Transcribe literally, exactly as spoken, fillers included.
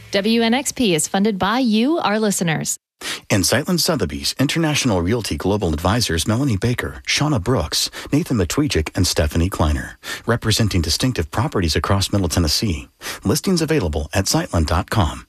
W N X P is funded by you, our listeners. And Sightland Sotheby's International Realty Global Advisors Melanie Baker, Shauna Brooks, Nathan Matwijik, and Stephanie Kleiner, representing distinctive properties across Middle Tennessee. Listings available at sightland dot com.